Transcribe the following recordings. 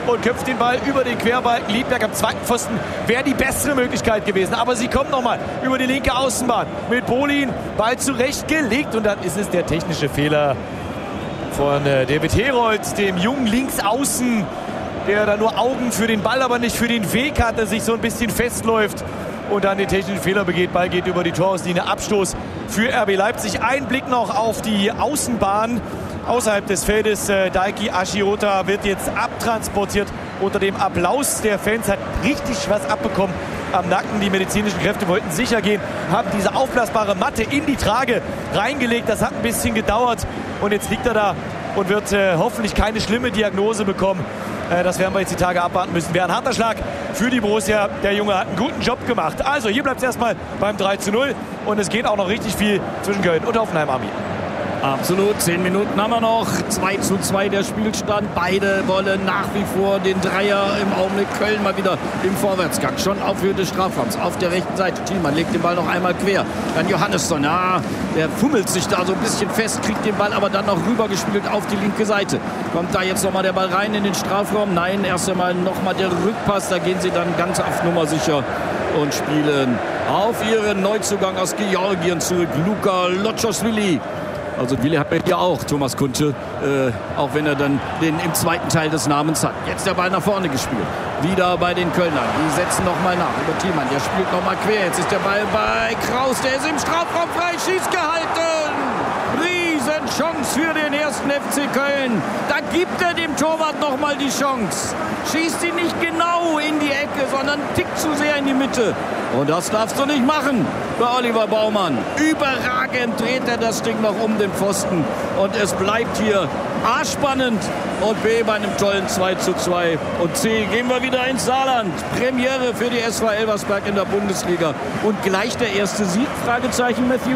und köpft den Ball über den Querbalken. Liedberg am zweiten Pfosten wäre die bessere Möglichkeit gewesen. Aber sie kommen nochmal über die linke Außenbahn mit Bolin. Ball zurechtgelegt und dann ist es der technische Fehler von David Herold, dem jungen Linksaußen, der da nur Augen für den Ball, aber nicht für den Weg hat, der sich so ein bisschen festläuft und dann den technischen Fehler begeht. Ball geht über die Torauslinie. Abstoß für RB Leipzig. Ein Blick noch auf die Außenbahn außerhalb des Feldes. Daiki Ashiota wird jetzt abtransportiert unter dem Applaus der Fans. Hat richtig was abbekommen am Nacken. Die medizinischen Kräfte wollten sicher gehen, haben diese aufblasbare Matte in die Trage reingelegt. Das hat ein bisschen gedauert und jetzt liegt er da und wird hoffentlich keine schlimme Diagnose bekommen. Das werden wir jetzt die Tage abwarten müssen. Wäre ein harter Schlag für die Borussia. Der Junge hat einen guten Job gemacht. Also hier bleibt es erstmal beim 3:0 und es geht auch noch richtig viel zwischen Köln und Hoffenheim, Armin. Absolut, 10 Minuten haben wir noch. 2:2 der Spielstand. Beide wollen nach wie vor den Dreier. Im Augenblick Köln mal wieder im Vorwärtsgang. Schon auf Höhe des Strafraums. Auf der rechten Seite. Thielmann legt den Ball noch einmal quer. Dann Johannesson. Ja, der fummelt sich da so ein bisschen fest, kriegt den Ball aber dann noch rübergespielt auf die linke Seite. Kommt da jetzt nochmal der Ball rein in den Strafraum? Nein, erst einmal nochmal der Rückpass. Da gehen sie dann ganz auf Nummer sicher und spielen auf ihren Neuzugang aus Georgien zurück. Luka Lotschosvili. Also Willi hat ja auch Thomas Kunte, auch wenn er dann den im zweiten Teil des Namens hat. Jetzt der Ball nach vorne gespielt. Wieder bei den Kölnern. Die setzen nochmal nach. Über Thielmann, der spielt nochmal quer. Jetzt ist der Ball bei Kraus. Der ist im Strafraum frei. Schießt gehalten. Riesenchance für den ersten FC Köln. Da gibt er dem Torwart nochmal die Chance. Schießt ihn nicht genau in die Ecke, sondern tickt zu sehr in die Mitte. Und das darfst du nicht machen bei Oliver Baumann. Überragend dreht er das Ding noch um den Pfosten. Und es bleibt hier A spannend und B bei einem tollen 2:2. Und C gehen wir wieder ins Saarland. Premiere für die SV Elversberg in der Bundesliga. Und gleich der erste Sieg? Fragezeichen, Matthew?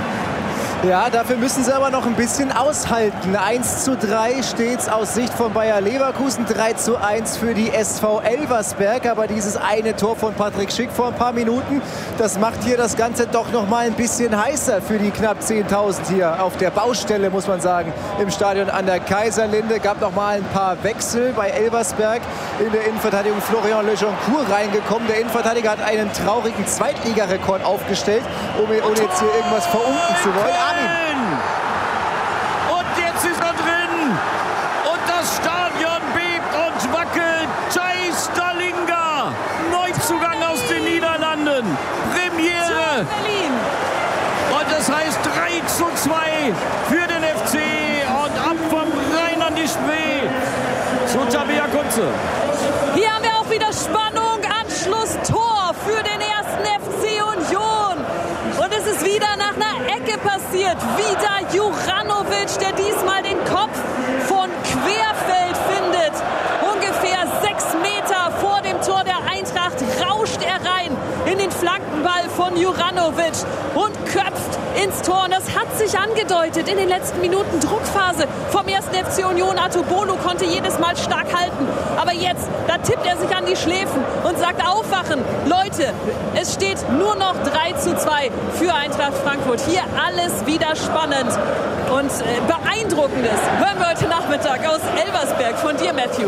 Ja, dafür müssen sie aber noch ein bisschen aushalten. 1:3 steht's aus Sicht von Bayer Leverkusen, 3:1 für die SV Elversberg. Aber dieses eine Tor von Patrick Schick vor ein paar Minuten, das macht hier das Ganze doch noch mal ein bisschen heißer für die knapp 10.000 hier auf der Baustelle, muss man sagen, im Stadion an der Kaiserlinde. Gab noch mal ein paar Wechsel bei Elversberg. In der Innenverteidigung Florian Lejoncourt reingekommen. Der Innenverteidiger hat einen traurigen Zweitligarekord aufgestellt, ohne jetzt hier irgendwas verunken zu wollen. Und jetzt ist er drin. Und das Stadion bebt und wackelt. Jay Stalinga, Neuzugang aus den Niederlanden. Premiere. Und das heißt 3:2 für den FC. Und ab vom Rhein an die Spree zu Tabea Kunze. Hier haben wir auch wieder Spannung. Anschlusstor für den ersten FC Union. Und es ist wieder nach einer Ecke passiert. Wieder Juranovic, der diesmal den Kopf von Querfeld findet. Ungefähr 6 Meter vor dem Tor der Eintracht rauscht er rein in den Flankenball von Juranovic und köpft ins Tor. Und das hat sich angedeutet in den letzten Minuten. Druckphase vom ersten FC Union. Atobolo konnte jedes Mal stark halten. Aber jetzt, da tippt er sich an die Schläfen und sagt: Aufwachen, Leute, es steht nur noch 3:2 für Eintracht Frankfurt. Hier alles wieder spannend und Beeindruckendes hören wir heute Nachmittag aus Elversberg von dir, Matthew.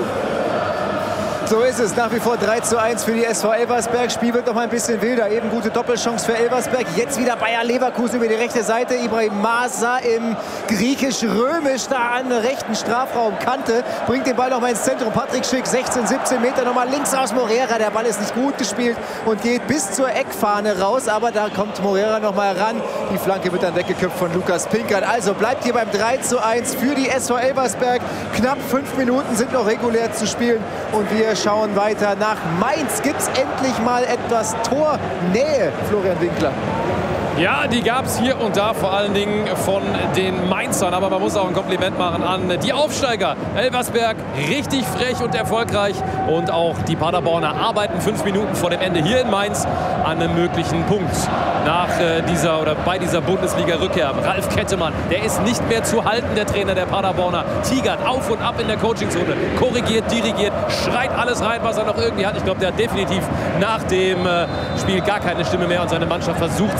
So ist es, nach wie vor 3:1 für die SV Elversberg. Spiel wird noch mal ein bisschen wilder. Eben gute Doppelchance für Elversberg. Jetzt wieder Bayer Leverkusen über die rechte Seite. Ibrahim Masa im griechisch-römisch da an der rechten Strafraumkante. Bringt den Ball noch mal ins Zentrum. Patrick Schick, 16, 17 Meter. Nochmal links aus Moreira. Der Ball ist nicht gut gespielt und geht bis zur Eckfahne raus. Aber da kommt Moreira noch mal ran. Die Flanke wird dann weggeköpft von Lukas Pinkert. Also bleibt hier beim 3:1 für die SV Elversberg. Knapp 5 Minuten sind noch regulär zu spielen. Und wir schauen weiter nach Mainz. Gibt es endlich mal etwas Tornähe, Florian Winkler? Ja, die gab es hier und da, vor allen Dingen von den Mainzern. Aber man muss auch ein Kompliment machen an die Aufsteiger. Elversberg richtig frech und erfolgreich. Und auch die Paderborner arbeiten 5 Minuten vor dem Ende hier in Mainz an einem möglichen Punkt. Nach bei dieser Bundesliga-Rückkehr. Ralf Kettemann, der ist nicht mehr zu halten, der Trainer der Paderborner. Tigert auf und ab in der Coachingzone. Korrigiert, dirigiert, schreit alles rein, was er noch irgendwie hat. Ich glaube, der hat definitiv nach dem Spiel gar keine Stimme mehr. Und seine Mannschaft versucht sich da nach vorne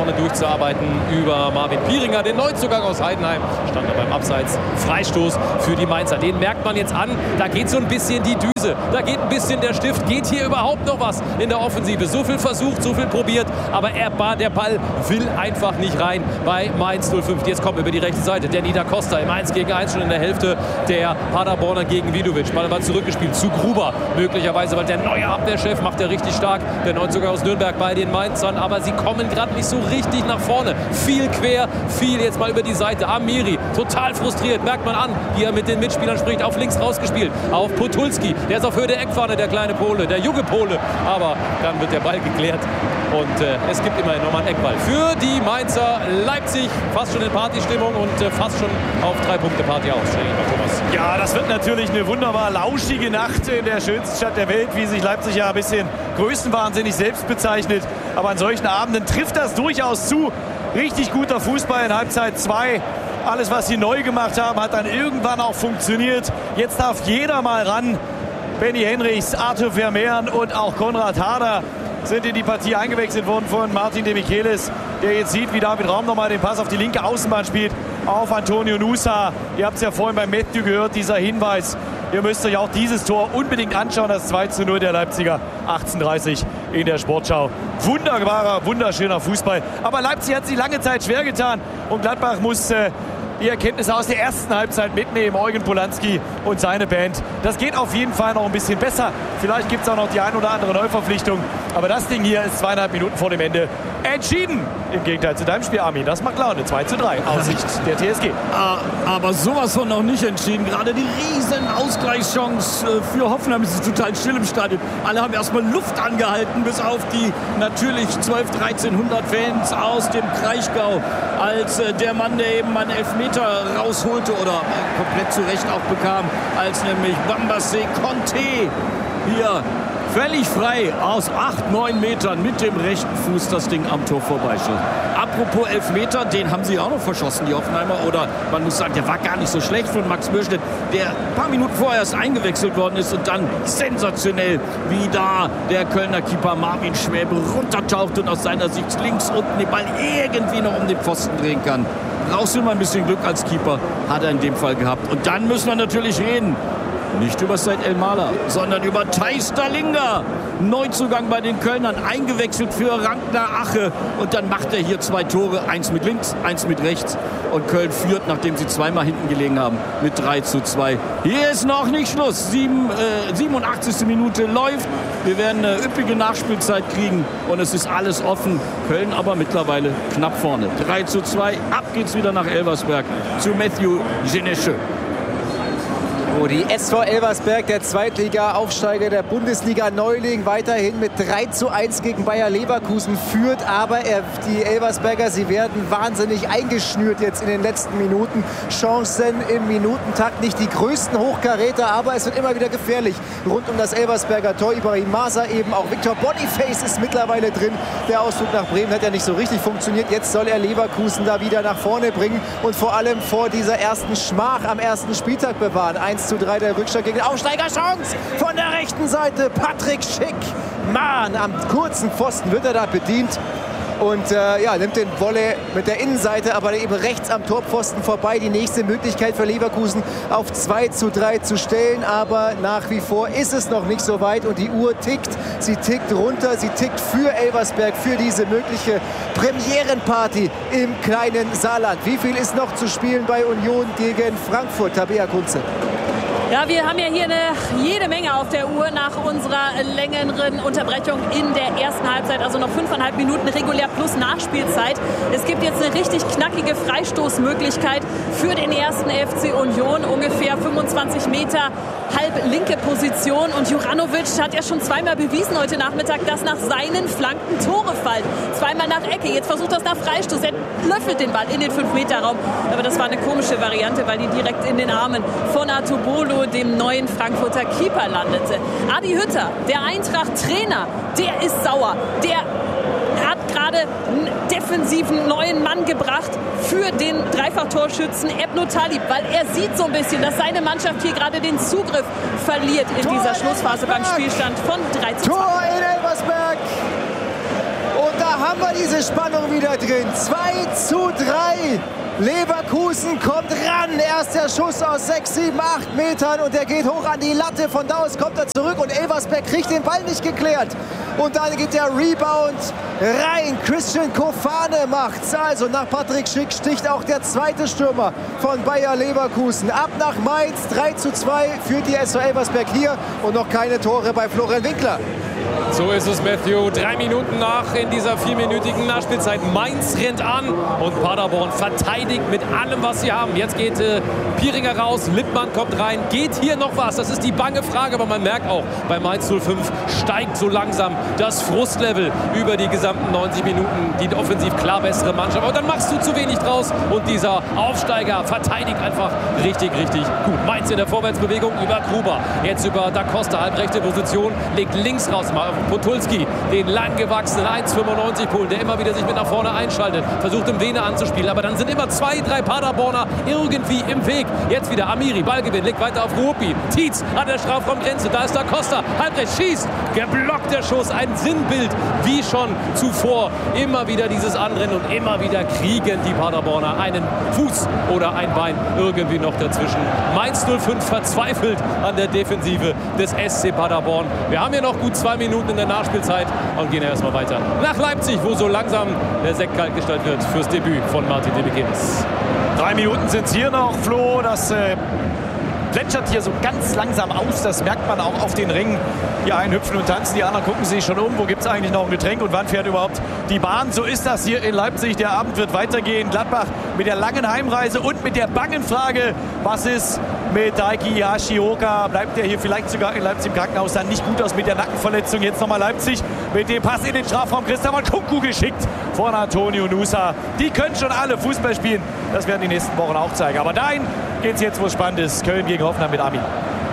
vorne durchzuarbeiten über Marvin Pieringer, den Neuzugang aus Heidenheim. Stand da beim Abseits. Freistoß für die Mainzer. Den merkt man jetzt an. Da geht so ein bisschen die Düse. Da geht ein bisschen der Stift. Geht hier überhaupt noch was in der Offensive? So viel versucht, so viel probiert. Aber der Ball will einfach nicht rein bei Mainz 05. Jetzt kommt über die rechte Seite Danny da Costa im 1-gegen-1 schon in der Hälfte der Paderborner gegen Vidovic. Ball war zurückgespielt zu Gruber. Möglicherweise, weil der neue Abwehrchef macht er richtig stark. Der Neuzugang aus Nürnberg bei den Mainzern. Aber sie kommen gerade nicht so richtig nach vorne. Viel quer, viel jetzt mal über die Seite. Amiri, total frustriert. Merkt man an, wie er mit den Mitspielern spricht. Auf links rausgespielt. Auf Podolski. Der ist auf Höhe der Eckfahne, der kleine Pole, der junge Pole. Aber dann wird der Ball geklärt. Und es gibt immerhin nochmal einen Eckball. Für die Mainzer Leipzig fast schon in Partystimmung und fast schon auf 3 Punkte Party aus. Thomas. Ja, das wird natürlich eine wunderbar lauschige Nacht in der schönsten Stadt der Welt, wie sich Leipzig ja ein bisschen größenwahnsinnig selbst bezeichnet. Aber an solchen Abenden trifft das durchaus zu. Richtig guter Fußball in Halbzeit 2. Alles, was sie neu gemacht haben, hat dann irgendwann auch funktioniert. Jetzt darf jeder mal ran. Benny Henrichs, Arthur Vermeeren und auch Konrad Harder sind in die Partie eingewechselt worden von Martin de Michelis, der jetzt sieht, wie David Raum nochmal den Pass auf die linke Außenbahn spielt, auf Antonio Nusa. Ihr habt es ja vorhin bei Matthew gehört, dieser Hinweis. Ihr müsst euch auch dieses Tor unbedingt anschauen, das 2:0 der Leipziger, 18:30 in der Sportschau. Wunderbarer, wunderschöner Fußball. Aber Leipzig hat sich lange Zeit schwer getan und Gladbach muss die Erkenntnisse aus der ersten Halbzeit mitnehmen. Eugen Polanski und seine Band. Das geht auf jeden Fall noch ein bisschen besser. Vielleicht gibt es auch noch die ein oder andere Neuverpflichtung. Aber das Ding hier ist 2,5 Minuten vor dem Ende entschieden. Im Gegenteil zu deinem Spiel, Armin. Das macht Laune. 2:3 aus Sicht der TSG. Aber sowas von noch nicht entschieden. Gerade die riesen Ausgleichschance für Hoffenheim. Es ist total still im Stadion. Alle haben erstmal Luft angehalten, bis auf die natürlich 1.200-1.300 Fans aus dem Kraichgau. Als der Mann, der eben einen Elfmeter rausholte oder komplett zu Recht auch bekam, als nämlich Bambassé Conte hier völlig frei aus 8-9 Metern mit dem rechten Fuß das Ding am Tor vorbeischoss. Apropos Elfmeter, den haben sie auch noch verschossen, die Hoffenheimer. Oder man muss sagen, der war gar nicht so schlecht von Max Mürschnitt, der ein paar Minuten vorher erst eingewechselt worden ist und dann sensationell, wie da der Kölner Keeper Marvin Schwäbe runtertaucht und aus seiner Sicht links unten den Ball irgendwie noch um den Pfosten drehen kann. Brauchst du immer ein bisschen Glück als Keeper, hat er in dem Fall gehabt. Und dann müssen wir natürlich reden. Nicht über Said Elmalah, sondern über Thijs Dallinga. Neuzugang bei den Kölnern, eingewechselt für Ragnar Ache. Und dann macht er hier 2 Tore, 1 mit links, 1 mit rechts. Und Köln führt, nachdem sie zweimal hinten gelegen haben, mit 3:2. Hier ist noch nicht Schluss. 87. Minute läuft. Wir werden eine üppige Nachspielzeit kriegen. Und es ist alles offen. Köln aber mittlerweile knapp vorne. 3:2. Ab geht's wieder nach Elversberg zu Matthew Genesche. Oh, die SV Elversberg, der Zweitliga-Aufsteiger der Bundesliga-Neuling, weiterhin mit 3:1 gegen Bayer Leverkusen führt. Aber die Elversberger, sie werden wahnsinnig eingeschnürt jetzt in den letzten Minuten. Chancen im Minutentakt, nicht die größten Hochkaräter, aber es wird immer wieder gefährlich rund um das Elversberger Tor. Ibrahim Masa eben, auch Victor Boniface ist mittlerweile drin. Der Ausflug nach Bremen hat ja nicht so richtig funktioniert. Jetzt soll er Leverkusen da wieder nach vorne bringen und vor allem vor dieser ersten Schmach am ersten Spieltag bewahren. 1:3 der Rückschlag gegen den Aufsteiger. Chance von der rechten Seite. Patrick Schick. Mann, am kurzen Pfosten wird er da bedient. Und nimmt den Volley mit der Innenseite, aber eben rechts am Torpfosten vorbei. Die nächste Möglichkeit für Leverkusen auf 2:3 zu stellen. Aber nach wie vor ist es noch nicht so weit. Und die Uhr tickt. Sie tickt runter. Sie tickt für Elversberg, für diese mögliche Premierenparty im kleinen Saarland. Wie viel ist noch zu spielen bei Union gegen Frankfurt? Tabea Kunze. Ja, wir haben ja hier jede Menge auf der Uhr nach unserer längeren Unterbrechung in der ersten Halbzeit. Also noch 5,5 Minuten regulär plus Nachspielzeit. Es gibt jetzt eine richtig knackige Freistoßmöglichkeit für den ersten FC Union. Ungefähr 25 Meter, halb linke Position. Und Juranovic hat ja schon zweimal bewiesen heute Nachmittag, dass nach seinen Flanken Tore fallen. Zweimal nach Ecke. Jetzt versucht das nach Freistoß. Er löffelt den Ball in den 5-Meter-Raum. Aber das war eine komische Variante, weil die direkt in den Armen von Artubolo, dem neuen Frankfurter Keeper, landete. Adi Hütter, der Eintracht-Trainer, der ist sauer. Der hat gerade einen defensiven neuen Mann gebracht für den Dreifach-Torschützen Ebno Talib, weil er sieht so ein bisschen, dass seine Mannschaft hier gerade den Zugriff verliert in dieser Schlussphase beim Spielstand von 3:2. Tor in Elversberg! Und da haben wir diese Spannung wieder drin. 2:3. Leverkusen kommt ran. Erster Schuss aus 6, 7, 8 Metern und der geht hoch an die Latte. Von da aus kommt er zurück und Elversberg kriegt den Ball nicht geklärt. Und dann geht der Rebound rein. Christian Kofane macht's. Also nach Patrick Schick sticht auch der zweite Stürmer von Bayer Leverkusen. Ab nach Mainz. 3:2 führt die SV Elversberg hier und noch keine Tore bei Florian Winkler. So ist es, Matthew. 3 Minuten nach in dieser 4-minütigen Nachspielzeit. Mainz rennt an und Paderborn verteidigt mit allem, was sie haben. Jetzt geht Pieringer raus, Lippmann kommt rein. Geht hier noch was? Das ist die bange Frage, aber man merkt auch, bei Mainz 05 steigt so langsam das Frustlevel über die gesamten 90 Minuten. Die offensiv klar bessere Mannschaft. Aber dann machst du zu wenig draus und dieser Aufsteiger verteidigt einfach richtig, richtig gut. Mainz in der Vorwärtsbewegung über Gruber. Jetzt über Da Costa, halbrechte Position, legt links raus mal auf Potulski, den lang gewachsenen 1,95 Polen, der immer wieder sich mit nach vorne einschaltet, versucht im Vene anzuspielen, aber dann sind immer 2, 3 Paderborner irgendwie im Weg. Jetzt wieder Amiri, Ballgewinn, legt weiter auf Rupi, Tietz an der Strafraumgrenze, da ist Da Costa, halbrechts, schießt, geblockt der Schuss, ein Sinnbild, wie schon zuvor, immer wieder dieses Anrennen und immer wieder kriegen die Paderborner einen Fuß oder ein Bein irgendwie noch dazwischen. Mainz 05 verzweifelt an der Defensive des SC Paderborn. Wir haben hier noch gut 2 Minuten in der Nachspielzeit und gehen erstmal weiter nach Leipzig, wo so langsam der Sekt kaltgestellt wird fürs Debüt von Martin Debekins. 3 Minuten sind es hier noch, Flo. Das plätschert hier so ganz langsam aus. Das merkt man auch auf den Ringen. Die einen hüpfen und tanzen, die anderen gucken sich schon um. Wo gibt es eigentlich noch ein Getränk und wann fährt überhaupt die Bahn? So ist das hier in Leipzig. Der Abend wird weitergehen. Gladbach mit der langen Heimreise und mit der bangen Frage, was ist mit Daiki Hashioka? Bleibt der hier vielleicht sogar in Leipzig im Krankenhaus? Sah nicht gut aus mit der Nackenverletzung. Jetzt nochmal Leipzig mit dem Pass in den Strafraum. Christopher Nkunku geschickt von Antonio Nusa. Die können schon alle Fußball spielen. Das werden die nächsten Wochen auch zeigen. Aber dahin geht es jetzt, wo es spannend ist. Köln gegen Hoffenheim mit Armin.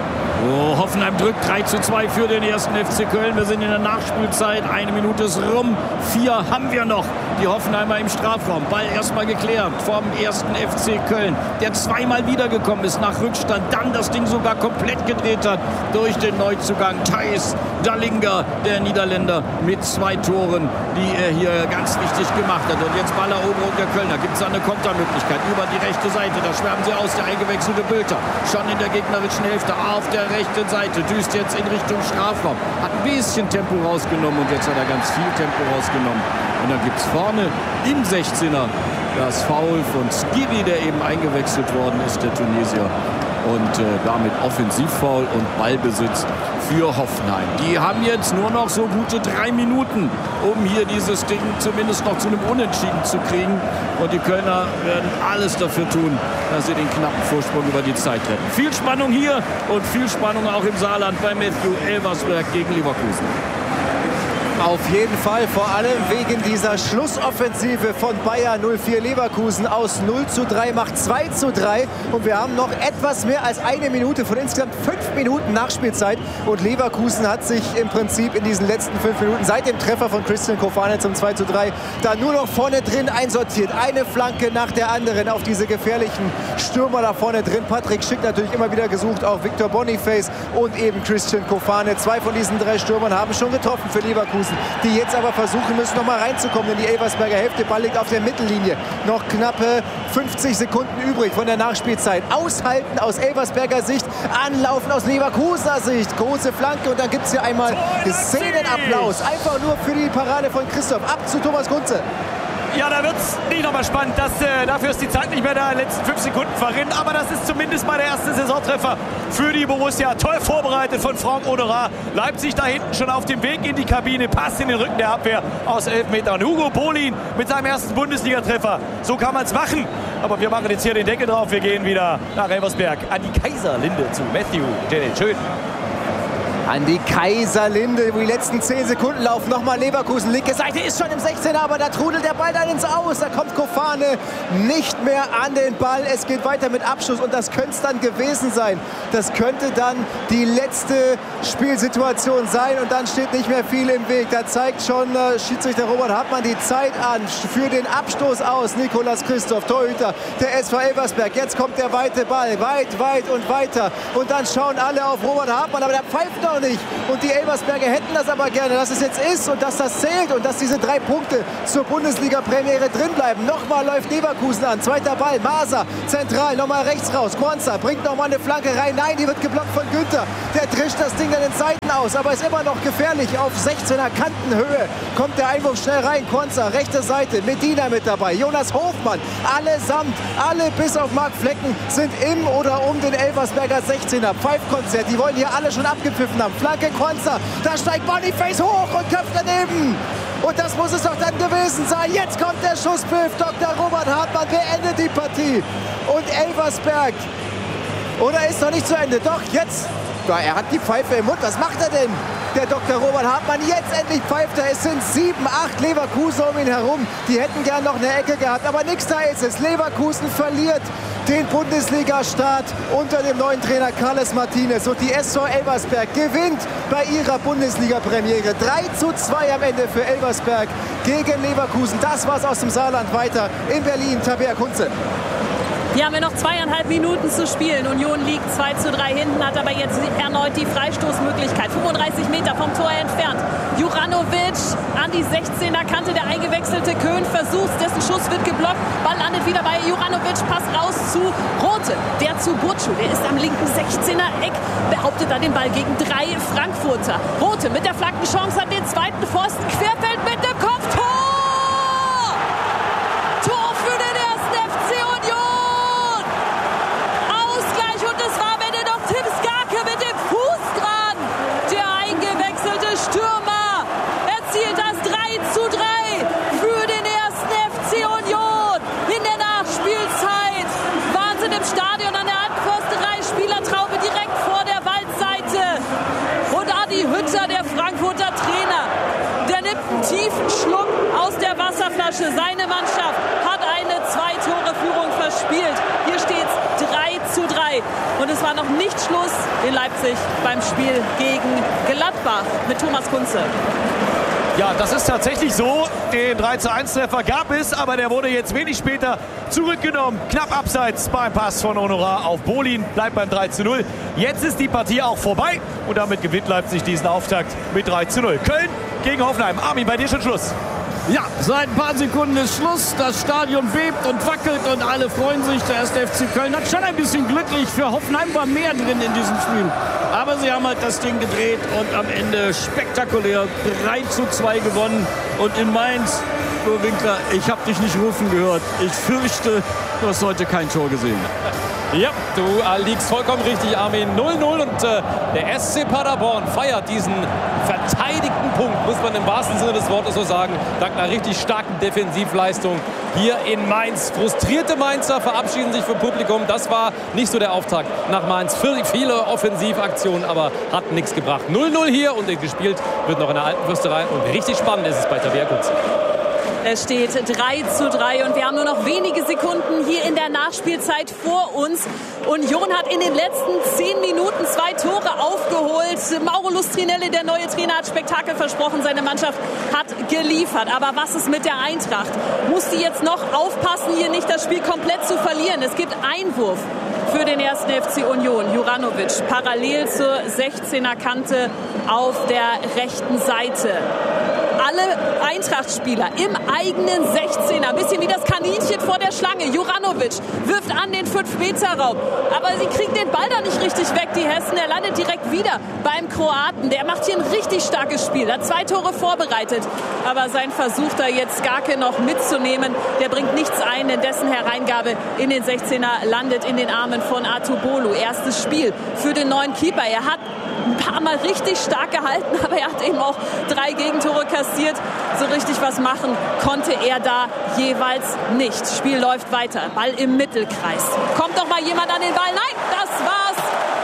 Oh, Hoffenheim drückt 3:2 für den ersten FC Köln. Wir sind in der Nachspielzeit. 1 Minute ist rum. 4 haben wir noch. Die Hoffenheimer im Strafraum. Ball erstmal geklärt vom ersten FC Köln, der zweimal wiedergekommen ist nach Rückstand. Dann das Ding sogar komplett gedreht hat durch den Neuzugang Thijs Dallinga, der Niederländer, mit 2 Toren, die er hier ganz wichtig gemacht hat. Und jetzt Balleroberung der Kölner. Gibt es eine Kontermöglichkeit über die rechte Seite. Da schwärmen sie aus, der eingewechselte Bülter. Schon in der gegnerischen Hälfte auf der rechten Seite. Düst jetzt in Richtung Strafraum. Hat ein bisschen Tempo rausgenommen und jetzt hat er ganz viel Tempo rausgenommen. Und dann gibt es vorne im 16er das Foul von Skiri, der eben eingewechselt worden ist, der Tunesier. Und damit Offensivfoul und Ballbesitz für Hoffenheim. Die haben jetzt nur noch so gute 3 Minuten, um hier dieses Ding zumindest noch zu einem Unentschieden zu kriegen. Und die Kölner werden alles dafür tun, dass sie den knappen Vorsprung über die Zeit retten. Viel Spannung hier und viel Spannung auch im Saarland bei Matthew Elversberg gegen Leverkusen. Auf jeden Fall, vor allem wegen dieser Schlussoffensive von Bayer 04 Leverkusen. Aus 0:3 macht 2:3 und wir haben noch etwas mehr als 1 Minute von insgesamt 5 Minuten Nachspielzeit und Leverkusen hat sich im Prinzip in diesen letzten 5 Minuten seit dem Treffer von Christian Kofane zum 2:3 da nur noch vorne drin einsortiert. Eine Flanke nach der anderen auf diese gefährlichen Stürmer da vorne drin. Patrick Schick natürlich immer wieder gesucht, auch Victor Boniface und eben Christian Kofane. 2 von diesen 3 Stürmern haben schon getroffen für Leverkusen, die jetzt aber versuchen müssen, noch mal reinzukommen in die Elversberger Hälfte. Ball liegt auf der Mittellinie. Noch knappe 50 Sekunden übrig von der Nachspielzeit. Aushalten aus Elversberger Sicht, anlaufen aus Leverkusener Sicht. Große Flanke und dann gibt es hier einmal Szenenapplaus. Einfach nur für die Parade von Christoph. Ab zu Thomas Kunze. Ja, da wird es nicht nochmal spannend. Dafür ist die Zeit nicht mehr da. Letzten 5 Sekunden verrinnen. Aber das ist zumindest mal der erste Saisontreffer für die Borussia. Toll vorbereitet von Franck Honorat. Leipzig da hinten schon auf dem Weg in die Kabine. Passt in den Rücken der Abwehr aus 11 Metern. Hugo Bolin mit seinem ersten Bundesliga-Treffer. So kann man es machen. Aber wir machen jetzt hier den Deckel drauf. Wir gehen wieder nach Elversberg an die Kaiserlinde zu Matthew. Schön. An die Kaiserlinde, wo die letzten 10 Sekunden laufen. Nochmal Leverkusen, linke Seite ist schon im 16er, aber da trudelt der Ball dann ins Aus. Da kommt Kofane nicht mehr an den Ball. Es geht weiter mit Abschluss und das könnte es dann gewesen sein. Das könnte dann die letzte Spielsituation sein und dann steht nicht mehr viel im Weg. Da zeigt schon Schiedsrichter Robert Hartmann die Zeit an für den Abstoß aus. Nikolas Christoph, Torhüter der SV Elversberg. Jetzt kommt der weite Ball, weit und weiter. Und dann schauen alle auf Robert Hartmann, aber der pfeift noch noch nicht. Und die Elversberger hätten das aber gerne, dass es jetzt ist und dass das zählt und dass diese 3 Punkte zur Bundesliga-Premiere drin bleiben. Nochmal läuft Leverkusen an. Zweiter Ball. Maser zentral. Nochmal rechts raus. Quansah bringt nochmal eine Flanke rein. Nein, die wird geblockt von Günther. Der trischt das Ding dann in Seiten aus. Aber ist immer noch gefährlich. Auf 16er Kantenhöhe kommt der Einwurf schnell rein. Quansah, rechte Seite. Medina mit dabei. Jonas Hofmann. Allesamt. Alle bis auf Marc Flecken sind im oder um den Elversberger 16er. Pfeifkonzert. Die wollen hier alle schon abgepfiffen haben. Flanke Quansah. Da steigt Boniface hoch und köpft daneben. Und das muss es doch dann gewesen sein. Jetzt kommt der Schusspfiff. Dr. Robert Hartmann beendet die Partie. Und Elversberg. Oder ist noch nicht zu Ende? Doch, jetzt. Ja, er hat die Pfeife im Mund. Was macht er denn? Der Dr. Robert Hartmann, jetzt endlich pfeift er. Es sind 7, 8 Leverkusen um ihn herum. Die hätten gern noch eine Ecke gehabt. Aber nichts da ist es. Leverkusen verliert den Bundesliga-Start unter dem neuen Trainer Carles Martinez. Und die SV Elversberg gewinnt bei ihrer Bundesliga-Premiere. 3:2 am Ende für Elversberg gegen Leverkusen. Das war's aus dem Saarland. Weiter in Berlin. Tabea Kunze. Hier haben wir noch 2,5 Minuten zu spielen. Union liegt 2:3 hinten, hat aber jetzt erneut die Freistoßmöglichkeit. 35 Meter vom Tor entfernt. Juranovic an die 16er Kante. Der eingewechselte Köhn versucht, dessen Schuss wird geblockt. Ball landet wieder bei Juranovic. Pass raus zu Rothe. Der zu Burcu. Der ist am linken 16er Eck. Behauptet da den Ball gegen 3 Frankfurter. Rothe mit der Flankenchance an den zweiten Pfosten. Querfeld mit dem Kopf. Tor! Tor für den 1. FC Union! Ausgleich und es war am Ende noch Tim Skarke mit dem Fuß dran. Der eingewechselte Stürmer erzielt das 3:3 für den 1. FC Union. In der Nachspielzeit Wahnsinn im Stadion an der alten Försterei. Spielertraube direkt vor der Waldseite. Und Adi Hütter, der Frankfurter Trainer, der nimmt einen tiefen Schluck aus der Wasserflasche. Seine Mannschaft hat eine 2-Tore-Führung verspielt. Hier steht es 3:3. Und es war noch nicht Schluss in Leipzig beim Spiel gegen Gladbach mit Thomas Kunze. Ja, das ist tatsächlich so. Den 3:1-Treffer gab es, aber der wurde jetzt wenig später zurückgenommen. Knapp abseits beim Pass von Honorar auf Bolin. Bleibt beim 3:0. Jetzt ist die Partie auch vorbei und damit gewinnt Leipzig diesen Auftakt mit 3:0. Köln gegen Hoffenheim. Armin, bei dir schon Schluss. Ja, seit ein paar Sekunden ist Schluss. Das Stadion bebt und wackelt und alle freuen sich. Der 1. FC Köln hat schon ein bisschen glücklich. Für Hoffenheim war mehr drin in diesem Spiel. Aber sie haben halt das Ding gedreht und am Ende spektakulär 3:2 gewonnen. Und in Mainz, Flo Winkler, ich habe dich nicht rufen gehört. Ich fürchte, du hast heute kein Tor gesehen. Ja, du liegst vollkommen richtig, Armin. 0:0 und der SC Paderborn feiert diesen verteidigten Punkt, muss man im wahrsten Sinne des Wortes so sagen, dank einer richtig starken Defensivleistung hier in Mainz. Frustrierte Mainzer verabschieden sich vom Publikum. Das war nicht so der Auftakt nach Mainz. Viele Offensivaktionen, aber hat nichts gebracht. 0:0 hier und gespielt wird noch in der alten Fürsterei. Und richtig spannend ist es bei Tabea Kunze. Es steht 3:3 und wir haben nur noch wenige Sekunden hier in der Nachspielzeit vor uns. Union hat in den letzten 10 Minuten 2 Tore aufgeholt. Mauro Lustrinelli, der neue Trainer, hat Spektakel versprochen. Seine Mannschaft hat geliefert. Aber was ist mit der Eintracht? Muss die jetzt noch aufpassen, hier nicht das Spiel komplett zu verlieren? Es gibt Einwurf für den 1. FC Union. Juranovic parallel zur 16er Kante auf der rechten Seite. Alle Eintracht-Spieler im eigenen 16er. Ein bisschen wie das Kaninchen vor der Schlange. Juranovic wirft an den 5-Meter-Raum. Aber sie kriegt den Ball da nicht richtig weg, die Hessen. Er landet direkt wieder beim Kroaten. Der macht hier ein richtig starkes Spiel. Hat 2 Tore vorbereitet. Aber sein Versuch, da jetzt Skarke noch mitzunehmen, der bringt nichts ein. Denn dessen Hereingabe in den 16er landet in den Armen von Atubolu. Erstes Spiel für den neuen Keeper. Er hat ein paar Mal richtig stark gehalten, aber er hat eben auch 3 Gegentore kassiert. So richtig was machen konnte er da jeweils nicht. Spiel läuft weiter. Ball im Mittelkreis. Kommt doch mal jemand an den Ball? Nein, das war's.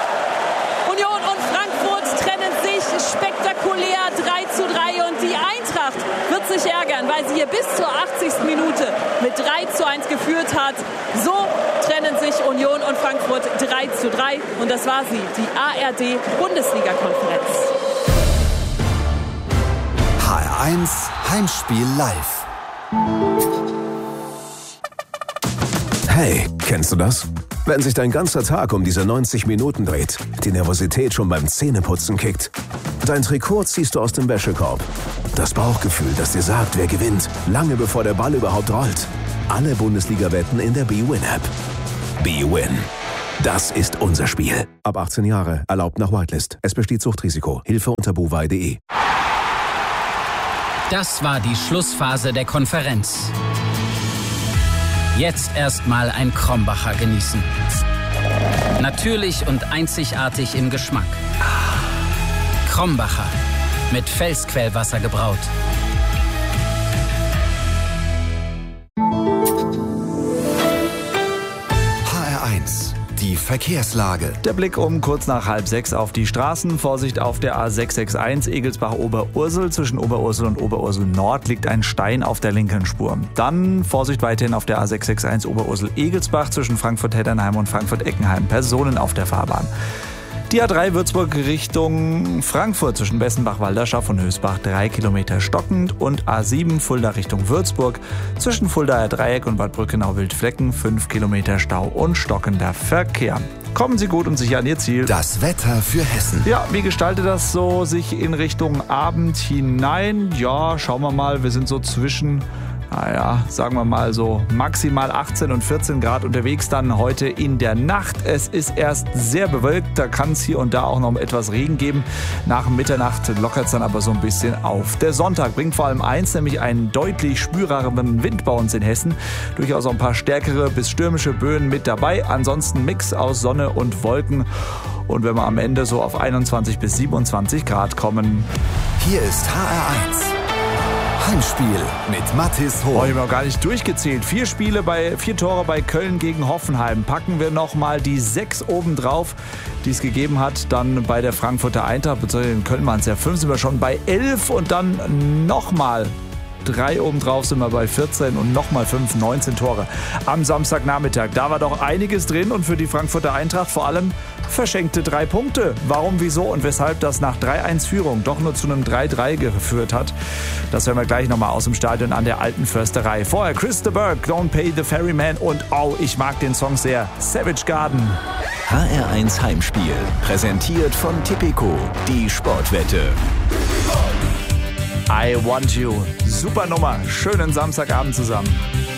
Union und Frankfurt trennen sich spektakulär 3:3 und die Eintracht wird sich ärgern, weil sie hier bis zur 80. Minute mit 3:1 geführt hat. So trennen sich Union und Frankfurt 3:3 und das war sie, die ARD-Bundesliga-Konferenz. HR1 Heimspiel live. Hey, kennst du das? Wenn sich dein ganzer Tag um diese 90 Minuten dreht, die Nervosität schon beim Zähneputzen kickt Dein Trikot ziehst du aus dem Wäschekorb. Das Bauchgefühl, das dir sagt, wer gewinnt, lange bevor der Ball überhaupt rollt. Alle Bundesliga-Wetten in der bwin-App. bwin. Das ist unser Spiel. Ab 18 Jahre. Erlaubt nach Whitelist. Es besteht Suchtrisiko. Hilfe unter bovai.de. Das war die Schlussphase der Konferenz. Jetzt erstmal ein Krombacher genießen. Natürlich und einzigartig im Geschmack. Krombacher. Mit Felsquellwasser gebraut. HR1. Die Verkehrslage. Der Blick um kurz nach 5:30 auf die Straßen. Vorsicht auf der A661 Egelsbach-Oberursel. Zwischen Oberursel und Oberursel Nord liegt ein Stein auf der linken Spur. Dann Vorsicht weiterhin auf der A661 Oberursel-Egelsbach zwischen Frankfurt-Heddernheim und Frankfurt-Eckenheim. Personen auf der Fahrbahn. Die A3 Würzburg Richtung Frankfurt zwischen Bessenbach-Walderschaft und Hösbach 3 Kilometer stockend und A7 Fulda Richtung Würzburg zwischen Fuldaer Dreieck und Bad Brückenau-Wildflecken 5 Kilometer Stau und stockender Verkehr. Kommen Sie gut und sicher an Ihr Ziel. Das Wetter für Hessen. Ja, wie gestaltet das so sich in Richtung Abend hinein? Ja, schauen wir mal, wir sind so zwischen... sagen wir mal so maximal 18 und 14 Grad unterwegs dann heute in der Nacht. Es ist erst sehr bewölkt, da kann es hier und da auch noch etwas Regen geben. Nach Mitternacht lockert es dann aber so ein bisschen auf. Der Sonntag bringt vor allem eins, nämlich einen deutlich spürbareren Wind bei uns in Hessen. Durchaus auch ein paar stärkere bis stürmische Böen mit dabei. Ansonsten Mix aus Sonne und Wolken. Und wenn wir am Ende so auf 21 bis 27 Grad kommen. Hier ist HR1. Heimspiel mit Mathis Hohl. Ich habe gar nicht durchgezählt. 4 Tore bei Köln gegen Hoffenheim. Packen wir nochmal die 6 oben drauf, die es gegeben hat. Dann bei der Frankfurter Eintracht, beziehungsweise in Köln waren es ja 5, sind wir schon bei 11 und dann nochmal 3 oben drauf sind wir bei 14 und nochmal 5, 19 Tore am Samstagnachmittag. Da war doch einiges drin und für die Frankfurter Eintracht vor allem verschenkte 3 Punkte. Warum, wieso und weshalb das nach 3-1 Führung doch nur zu einem 3-3 geführt hat, das hören wir gleich nochmal aus dem Stadion an der Alten Försterei. Vorher Chris de Burgh, Don't Pay the Ferryman und ich mag den Song sehr, Savage Garden. HR1 Heimspiel, präsentiert von Tipico, die Sportwette. I Want You. Super Nummer. Schönen Samstagabend zusammen.